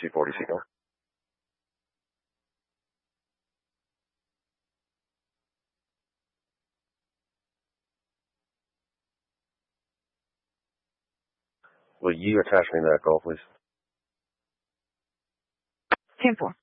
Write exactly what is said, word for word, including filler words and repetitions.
two forty signal. Will you attach me that call, please? ten four.